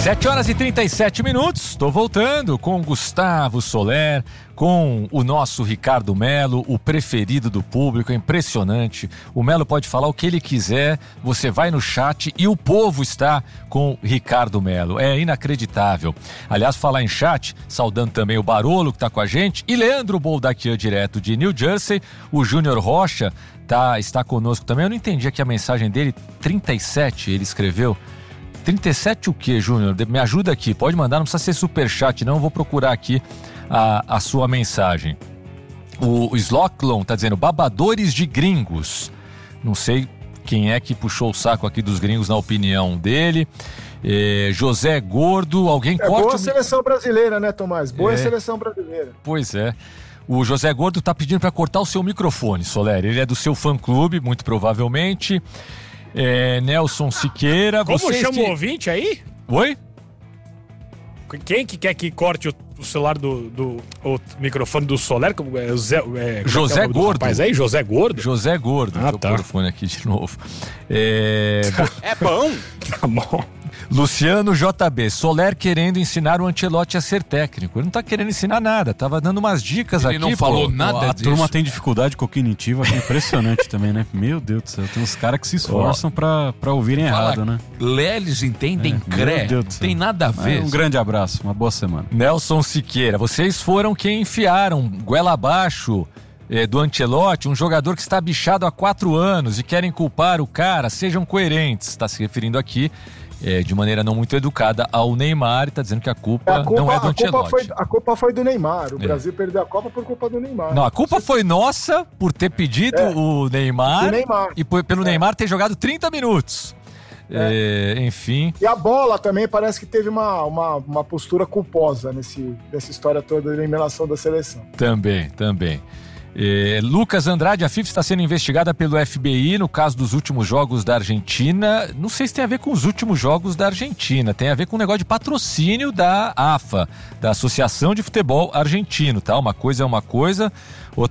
7h37, estou voltando com o Gustavo Soler, com o nosso Ricardo Melo, o preferido do público, é impressionante. O Melo pode falar o que ele quiser, você vai no chat e o povo está com Ricardo Melo, é inacreditável. Aliás, falar em chat, saudando também o Barolo que está com a gente e Leandro Boldaquian, direto de New Jersey, o Júnior Rocha está conosco também. Eu não entendi aqui a mensagem dele, 37 ele escreveu. 37 o quê, Júnior? Me ajuda aqui, pode mandar, não precisa ser superchat não, eu vou procurar aqui a sua mensagem. O Slocklon está dizendo, babadores de gringos. Não sei quem é que puxou o saco aqui dos gringos na opinião dele. José Gordo, alguém corta... Boa seleção brasileira, né, Tomás? Boa seleção brasileira. Pois é. O José Gordo está pedindo para cortar o seu microfone, Soler. Ele é do seu fã-clube, muito provavelmente. Nelson Siqueira. Como chama o ouvinte aí? Oi? Quem que quer que corte o celular o microfone do Soler? José Gordo. Rapaz aí, José Gordo? José Gordo. Deixa eu pôr o fone aqui de novo. É bom. Tá bom. Luciano JB, Soler querendo ensinar o Ancelotti a ser técnico. Ele não tá querendo ensinar nada, tava dando umas dicas aqui. Ele não falou nada disso. A turma tem dificuldade cognitiva, que é impressionante também, né? Meu Deus do céu, tem uns caras que se esforçam pra ouvirem errado, né? Eles entendem cré, não tem nada a ver. Um grande abraço, uma boa semana. Nelson Siqueira, vocês foram quem enfiaram goela abaixo do Ancelotti, um jogador que está bichado há 4 anos e querem culpar o cara, sejam coerentes. Está se referindo aqui de maneira não muito educada ao Neymar e está dizendo que a culpa não é do Ancelotti. A culpa foi do Neymar. O Brasil perdeu a Copa por culpa do Neymar. Não, a culpa foi nossa por ter pedido o Neymar e pelo Neymar ter jogado 30 minutos. Enfim. E a bola também parece que teve uma postura culposa nessa história toda da eliminação da seleção. Também. Lucas Andrade, a FIFA está sendo investigada pelo FBI no caso dos últimos jogos da Argentina. Não sei se tem a ver com os últimos jogos da Argentina, tem a ver com um negócio de patrocínio da AFA, da Associação de Futebol Argentino, tá? Uma coisa é uma coisa,